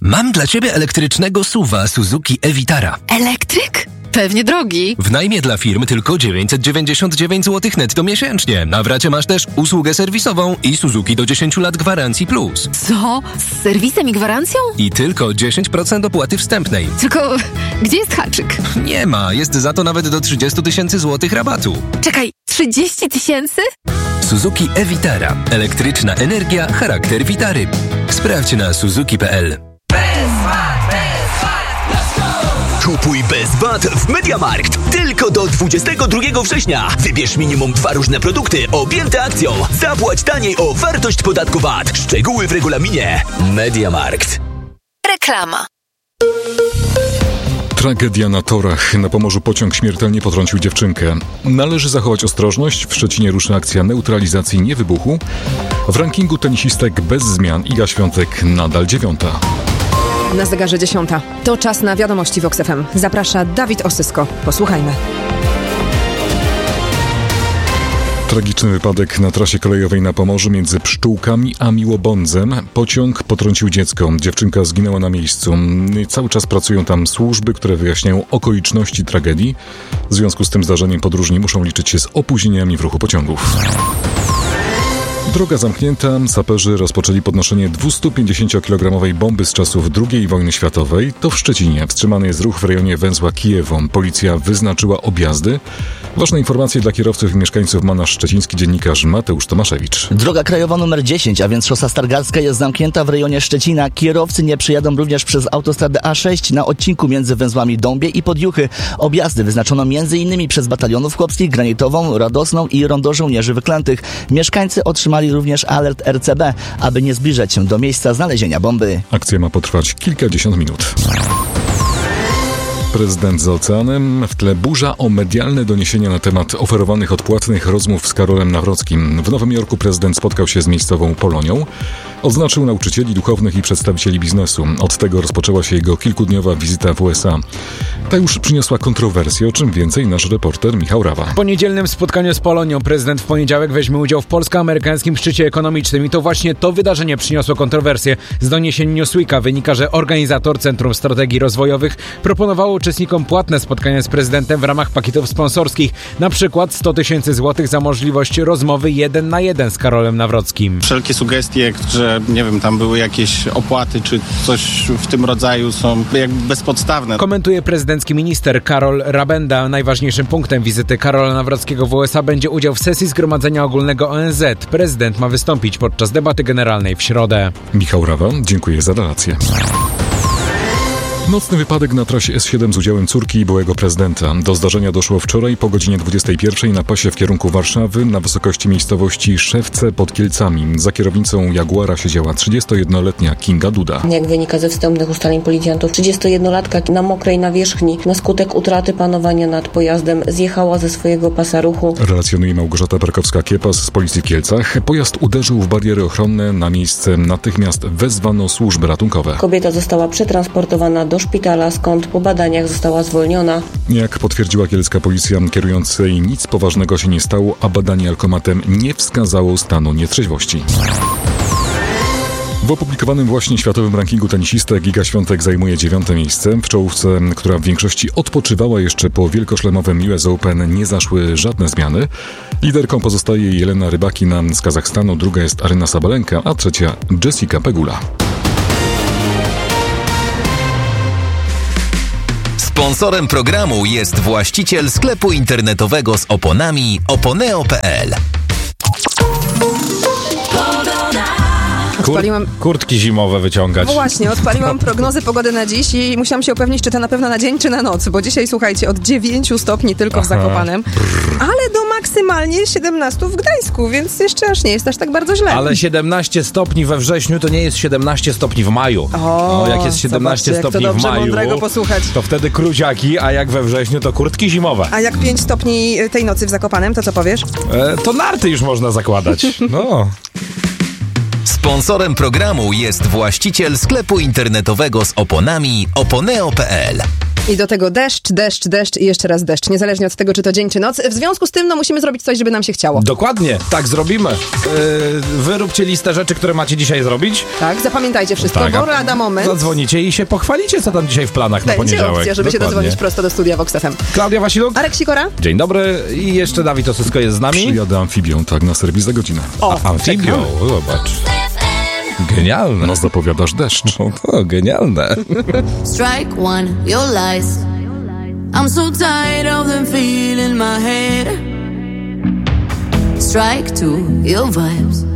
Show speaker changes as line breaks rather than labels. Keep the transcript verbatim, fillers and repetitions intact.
Mam dla Ciebie elektrycznego S U V-a Suzuki e-Vitara.
Elektryk? Pewnie drogi.
W najmie dla firm tylko dziewięćset dziewięćdziesiąt dziewięć złotych netto miesięcznie. Na w racie masz też usługę serwisową i Suzuki do dziesięć lat gwarancji plus.
Co? Z serwisem i gwarancją?
I tylko dziesięć procent opłaty wstępnej.
Tylko gdzie jest haczyk?
Nie ma, jest za to nawet do trzydzieści tysięcy złotych rabatu.
Czekaj, trzydzieści tysięcy?
Suzuki e-Vitara. Elektryczna energia, charakter Vitary. Sprawdź na suzuki kropka p l.
Kupuj bez V A T w MediaMarkt. Tylko do dwudziestego drugiego września. Wybierz minimum dwa różne produkty objęte akcją. Zapłać taniej o wartość podatku V A T. Szczegóły w regulaminie. MediaMarkt.
Reklama.
Tragedia na torach. Na Pomorzu pociąg śmiertelnie potrącił dziewczynkę. Należy zachować ostrożność. W Szczecinie ruszy akcja neutralizacji niewybuchu. W rankingu tenisistek bez zmian Iga Świątek nadal dziewiąta.
Na zegarze dziesiąta. To czas na wiadomości w Vox F M. Zaprasza Dawid Osysko. Posłuchajmy.
Tragiczny wypadek na trasie kolejowej na Pomorzu między Pszczółkami a Miłobądzem. Pociąg potrącił dziecko. Dziewczynka zginęła na miejscu. Cały czas pracują tam służby, które wyjaśniają okoliczności tragedii. W związku z tym zdarzeniem podróżni muszą liczyć się z opóźnieniami w ruchu pociągów. Droga zamknięta. Saperzy rozpoczęli podnoszenie dwiestopięćdziesięciokilogramowej bomby z czasów drugiej wojny światowej. To w Szczecinie. Wstrzymany jest ruch w rejonie węzła Kijewo. Policja wyznaczyła objazdy. Ważne informacje dla kierowców i mieszkańców ma nasz szczeciński dziennikarz Mateusz Tomaszewicz.
Droga krajowa numer dziesięć, a więc szosa Stargardzka, jest zamknięta w rejonie Szczecina. Kierowcy nie przejadą również przez autostradę A sześć na odcinku między węzłami Dąbie i Podjuchy. Objazdy wyznaczono między innymi przez batalionów chłopskich, Granitową, Radosną i Rondo Żołnierzy Wyklętych. Mieszkańcy otrzymali również alert R C B, aby nie zbliżać się do miejsca znalezienia bomby.
Akcja ma potrwać kilkadziesiąt minut. Prezydent za oceanem, w tle burza o medialne doniesienia na temat oferowanych odpłatnych rozmów z Karolem Nawrockim. W Nowym Jorku prezydent spotkał się z miejscową Polonią. Odznaczył nauczycieli, duchownych i przedstawicieli biznesu. Od tego rozpoczęła się jego kilkudniowa wizyta w U S A. Ta już przyniosła kontrowersję, o czym więcej nasz reporter Michał Rawa.
W poniedzielnym spotkaniu z Polonią prezydent w poniedziałek weźmie udział w polsko-amerykańskim szczycie ekonomicznym i to właśnie to wydarzenie przyniosło kontrowersję. Z doniesień Newsweeka wynika, że organizator Centrum Strategii Rozwojowych proponował uczestnikom płatne spotkania z prezydentem w ramach pakietów sponsorskich, na przykład sto tysięcy złotych za możliwość rozmowy jeden na jeden z Karolem Nawrockim.
Wszelkie sugestie, że nie wiem, tam były jakieś opłaty czy coś w tym rodzaju, są jakby bezpodstawne.
Komentuje prezydencki minister Karol Rabenda. Najważniejszym punktem wizyty Karola Nawrockiego w U S A będzie udział w sesji Zgromadzenia Ogólnego O N Z. Prezydent ma wystąpić podczas debaty generalnej w środę.
Michał Rawa, dziękuję za relację. Nocny wypadek na trasie S siedem z udziałem córki i byłego prezydenta. Do zdarzenia doszło wczoraj po godzinie dwudziestej pierwszej na pasie w kierunku Warszawy na wysokości miejscowości Szewce pod Kielcami. Za kierownicą Jaguara siedziała trzydziestojednoletnia Kinga Duda.
Jak wynika ze wstępnych ustaleń policjantów, trzydziestojednolatka na mokrej nawierzchni na skutek utraty panowania nad pojazdem zjechała ze swojego pasa ruchu.
Relacjonuje Małgorzata Perkowska-Kiepas z Policji w Kielcach. Pojazd uderzył w bariery ochronne. Na miejsce natychmiast wezwano służby ratunkowe.
Kobieta została przetransportowana do szpitala, skąd po badaniach została zwolniona.
Jak potwierdziła kielska policja, kierującej nic poważnego się nie stało, a badanie alkomatem nie wskazało stanu nietrzeźwości. W opublikowanym właśnie światowym rankingu tenisistek Iga Świątek zajmuje dziewiąte miejsce. W czołówce, która w większości odpoczywała jeszcze po wielkoszlemowym U S Open, nie zaszły żadne zmiany. Liderką pozostaje Jelena Rybakina z Kazachstanu, druga jest Aryna Sabalenka, a trzecia Jessica Pegula.
Sponsorem programu jest właściciel sklepu internetowego z oponami oponeo kropka p l.
Odpaliłam...
Kurtki zimowe wyciągać.
No właśnie, odpaliłam prognozy pogody na dziś i musiałam się upewnić, czy to na pewno na dzień, czy na noc, bo dzisiaj, słuchajcie, od dziewięciu stopni tylko Aha. w Zakopanem, Brrr. ale do maksymalnie siedemnastu w Gdańsku, więc jeszcze aż nie jest aż tak bardzo źle.
Ale siedemnaście stopni we wrześniu to nie jest siedemnaście stopni w maju.
O,
no, jak jest siedemnaście stopni
jak to
w maju,
mądrego posłuchać.
To wtedy kruziaki, a jak we wrześniu to kurtki zimowe.
A jak pięć stopni tej nocy w Zakopanem, to co powiesz?
E, to narty już można zakładać. No.
Sponsorem programu jest właściciel sklepu internetowego z oponami oponeo kropka p l.
I do tego deszcz, deszcz, deszcz i jeszcze raz deszcz, niezależnie od tego, czy to dzień, czy noc. W związku z tym, no musimy zrobić coś, żeby nam się chciało.
Dokładnie, tak zrobimy. Yy, wy róbcie listę rzeczy, które macie dzisiaj zrobić.
Tak, zapamiętajcie wszystko,
tak,
bo lada moment.
Zadzwonicie i się pochwalicie, co tam dzisiaj w planach
Będzie
na poniedziałek.
opcja, żeby
Dokładnie.
się dodzwonić prosto do studia Vox F M.
Klaudia Wasiluk.
Arek Sikora.
Dzień dobry i jeszcze Dawid Osysko jest z nami.
Przyjadę amfibią, tak, na serwis za godzinę.
O, A, amfibią, zobacz. Genialne.
No zapowiadasz deszcz.
No to genialne.
Strike one, your lies. I'm so tired of them feeling my head. Strike two, your vibes.